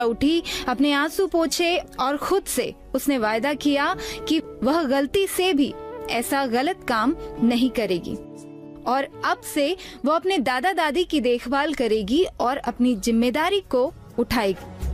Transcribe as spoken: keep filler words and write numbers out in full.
उठी, अपने आंसू पोंछे और खुद से उसने वायदा किया कि वह गलती से भी ऐसा गलत काम नहीं करेगी और अब से वो अपने दादा दादी की देखभाल करेगी और अपनी जिम्मेदारी को उठाएगी।